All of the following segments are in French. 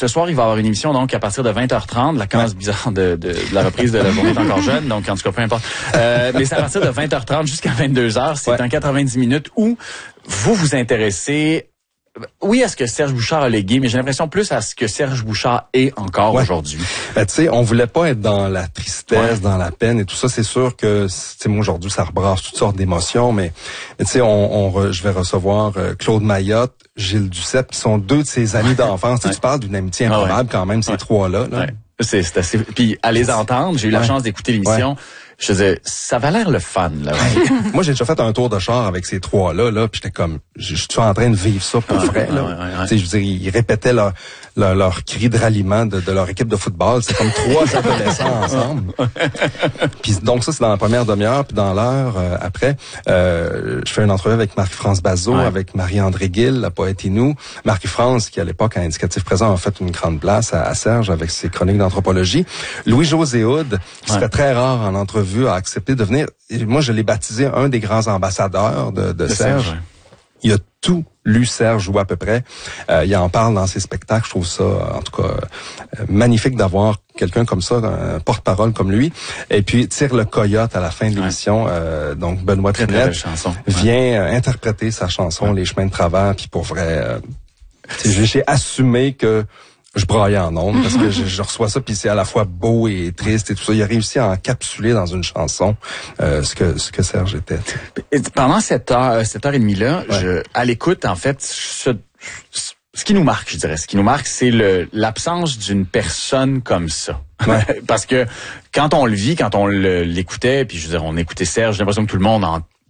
ce soir, il va y avoir une émission donc à partir de 20h30. La case bizarre de la reprise de La journée est encore jeune, donc en tout cas, peu importe. Mais c'est à partir de 20h30 jusqu'à 22h. C'est un 90 minutes où vous vous intéressez... Oui, à ce que Serge Bouchard a légué, mais j'ai l'impression plus à ce que Serge Bouchard est encore aujourd'hui. Ben, tu sais, on voulait pas être dans la tristesse, dans la peine et tout ça. C'est sûr que, tu sais, moi, aujourd'hui, ça rebrasse toutes sortes d'émotions, mais tu sais, je vais recevoir Claude Mayotte, Gilles Duceppe, qui sont deux de ses amis d'enfance. Tu parles d'une amitié improbable quand même, ces trois-là. Là. C'est assez... Puis, à les entendre, j'ai eu la chance d'écouter l'émission. Je disais, ça va l'air le fun, là. Moi, j'ai déjà fait un tour de char avec ces trois-là, puis j'étais comme, je suis en train de vivre ça pour vrai, là. Tu sais, je veux dire, ils répétaient leur cri de ralliement de leur équipe de football. C'est comme trois adolescents ensemble. Puis donc ça, c'est dans la première demi-heure, puis dans l'heure après, je fais une entrevue avec Marie-France Bazot, avec Marie-André Gill, la poète Inou. Marie-France, qui à l'époque à Indicatif Présent a fait une grande place à Serge avec ses chroniques d'anthropologie. Louis-José Hood, qui serait très rare en entrevue, a accepté de venir. Et moi, je l'ai baptisé un des grands ambassadeurs de Serge. Il a tout lu Serge, ou à peu près. Il en parle dans ses spectacles. Je trouve ça, en tout cas, magnifique d'avoir quelqu'un comme ça, un porte-parole comme lui. Et puis, Tire le coyote à la fin de l'émission. Donc, Benoît Trinette vient interpréter sa chanson Les chemins de travers. Puis pour vrai, j'ai assumé que je braillais en ondes parce que je reçois ça, puis c'est à la fois beau et triste et tout ça. Il a réussi à encapsuler dans une chanson ce que Serge était. Et pendant cette heure et demie là, à l'écoute, en fait, ce qui nous marque, je dirais, c'est l'absence d'une personne comme ça. Parce que quand on le vit, quand on l'écoutait, puis je veux dire, on écoutait Serge, j'ai l'impression que tout le monde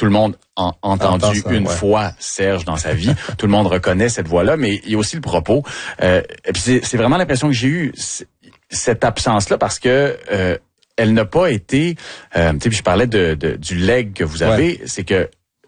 a entendu une fois Serge dans sa vie. Tout le monde reconnaît cette voix-là, mais il y a aussi le propos. Et puis c'est vraiment l'impression que j'ai eue, cette absence-là, parce que elle n'a pas été... tu sais, je parlais du legs que vous avez, c'est que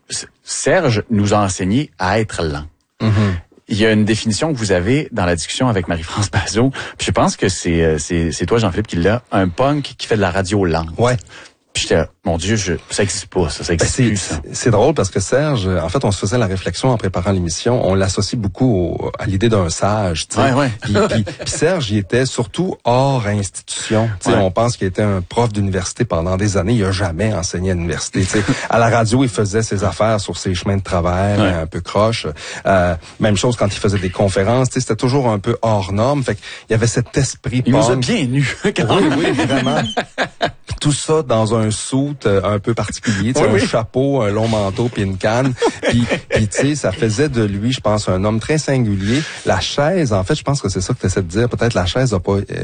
Serge nous a enseigné à être lent. Il y a une définition que vous avez dans la discussion avec Marie-France Bazot, puis je pense que c'est toi, Jean-Philippe, qui l'a, un punk qui fait de la radio lente. Puis j'étais, mon Dieu, ça existe pas, ça existe plus, ça. C'est drôle parce que Serge, en fait, on se faisait la réflexion en préparant l'émission, on l'associe beaucoup à l'idée d'un sage, tu sais. Puis Serge, il était surtout hors institution. Tu sais, on pense qu'il était un prof d'université pendant des années, il a jamais enseigné à l'université. Tu sais, à la radio, il faisait ses affaires sur ses chemins de travers, un peu croche. Même chose quand il faisait des conférences, tu sais, c'était toujours un peu hors norme. Fait qu'il y avait cet esprit. Il nous a bien nus. Oui, vraiment. Tout ça dans un suit un peu particulier, un chapeau, un long manteau puis une canne. Puis tu sais, ça faisait de lui, je pense, un homme très singulier. La chaise, en fait, je pense que c'est ça que tu essaies de dire. Peut-être la chaise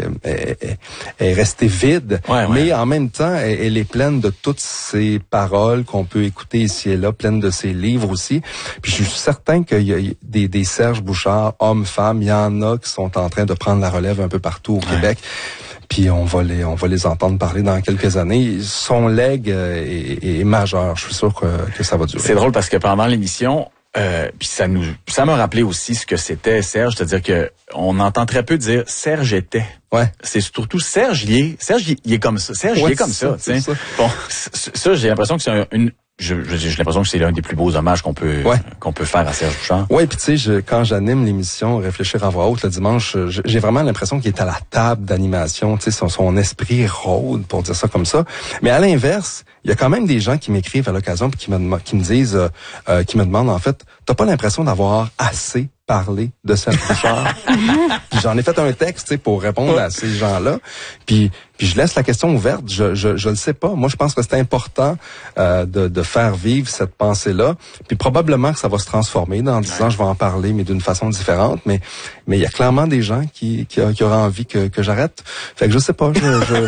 est restée vide, mais en même temps, elle est pleine de toutes ces paroles qu'on peut écouter ici et là, pleine de ses livres aussi. Puis je suis certain qu'il y a des Serge Bouchard, hommes, femmes, il y en a qui sont en train de prendre la relève un peu partout au Québec. Puis on va les entendre parler dans quelques années. Son legs est majeur. Je suis sûr que ça va durer. C'est drôle parce que pendant l'émission, puis ça m'a rappelé aussi ce que c'était Serge, c'est-à-dire que on entend très peu dire Serge était. C'est surtout Serge il est comme ça. Serge il est comme ça. Bon, ça j'ai l'impression que c'est j'ai l'impression que c'est l'un des plus beaux hommages qu'on peut faire à Serge Bouchard. Oui, puis tu sais, quand j'anime l'émission Réfléchir à voix haute le dimanche, j'ai vraiment l'impression qu'il est à la table d'animation, tu sais, son esprit rôde, pour dire ça comme ça. Mais à l'inverse, il y a quand même des gens qui m'écrivent à l'occasion puis qui me disent, qui me demandent en fait, t'as pas l'impression d'avoir assez parlé de Serge Bouchard? Puis j'en ai fait un texte, tu sais, pour répondre à ces gens-là. Puis je laisse la question ouverte. Je le sais pas. Moi, je pense que c'est important de faire vivre cette pensée-là. Puis probablement que ça va se transformer. Dans 10 ans, je vais en parler, mais d'une façon différente. Mais il y a clairement des gens qui auraient envie que j'arrête. Fait que je sais pas.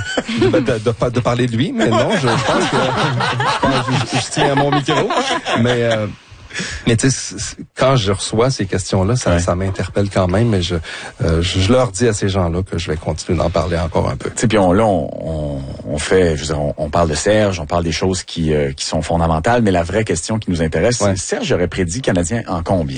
De parler de lui, mais non, je pense que je tiens à mon micro. Mais tu sais, quand je reçois ces questions-là, ça m'interpelle quand même, mais je leur dis à ces gens-là que je vais continuer d'en parler encore un peu. Tu sais, puis on fait, je veux dire, on parle de Serge, on parle des choses qui sont fondamentales, mais la vraie question qui nous intéresse, c'est Serge aurait prédit Canadien en combien?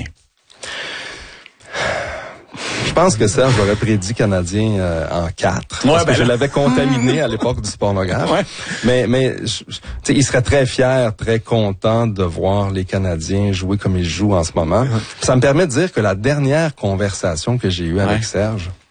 Je pense que Serge aurait prédit Canadien en 4. Parce que je l'avais contaminé à l'époque du pornographe. Mais tu sais, il serait très fier, très content de voir les Canadiens jouer comme ils jouent en ce moment. Ça me permet de dire que la dernière conversation que j'ai eue avec Serge,